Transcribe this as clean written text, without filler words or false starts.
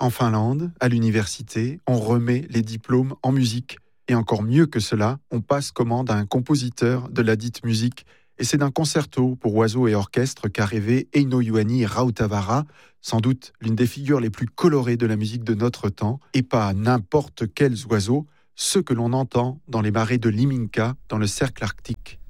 En Finlande, à l'université, on remet les diplômes en musique. Et encore mieux que cela, on passe commande à un compositeur de la dite musique. Et c'est d'un concerto pour oiseaux et orchestre qu'a rêvé Eino Juhani Rautavaara, sans doute l'une des figures les plus colorées de la musique de notre temps, et pas n'importe quels oiseaux, ceux que l'on entend dans les marais de Liminka, dans le cercle arctique.